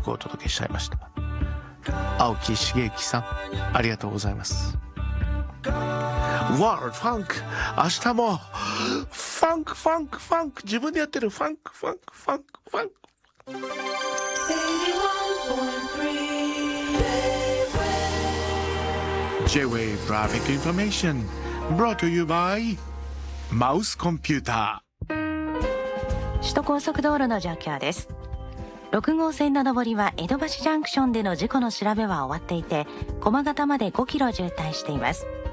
曲をお届けしちゃいました。青木茂之さん、ありがとうございます。ワールドファンク、明日もファンクファンクファンク、自分でやってるファンクファンクファンクファンク。J-Wave Traffic Information brought to you by マウスコンピューター。 首都高速道路の状況です。6号線の上りは江戸橋ジャンクションでの事故の調べは終わっていて、駒形まで5キロ渋滞しています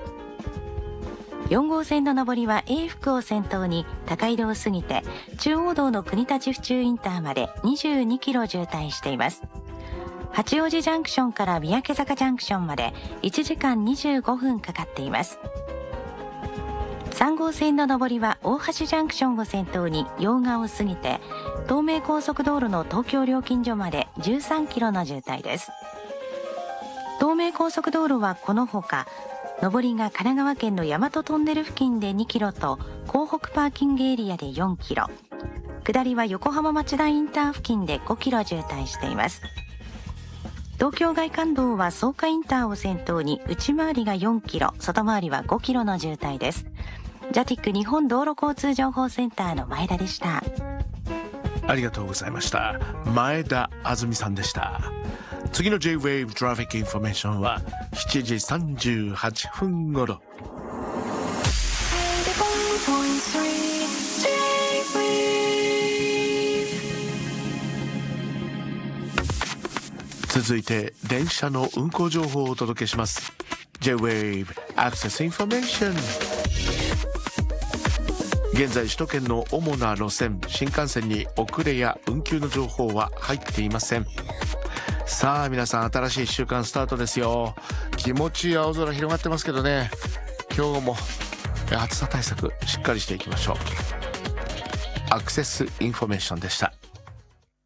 。4号線の上りは永福を先頭に高井戸を過ぎて中央道の国立府中インターまで22キロ渋滞しています。八王子ジャンクションから三宅坂ジャンクションまで1時間25分かかっています。3号線の上りは大橋ジャンクションを先頭に用賀を過ぎて東名高速道路の東京料金所まで13キロの渋滞です。東名高速道路はこのほか上りが神奈川県の大和トンネル付近で2キロと港北パーキングエリアで4キロ、下りは横浜町田インター付近で5キロ渋滞しています。東京外環道は草加インターを先頭に内回りが4キロ、外回りは5キロの渋滞です。ジャティック日本道路交通情報センターの前田でした。 ありがとうございました。前田あずみさんでした。次の J-Wave Traffic Information は7時38分頃。続いて電車の運行情報をお届けします。 J-Wave Access Information。 現在首都圏の主な路線、新幹線に遅れや運休の情報は入っていません。さあ皆さん、新しい1週間スタートですよ。気持ちいい青空広がってますけどね、今日も暑さ対策しっかりしていきましょう。アクセスインフォメーションでした。